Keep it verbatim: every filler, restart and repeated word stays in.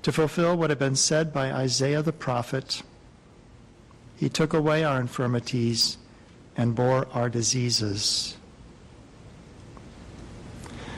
to fulfill what had been said by Isaiah the prophet. He took away our infirmities and bore our diseases.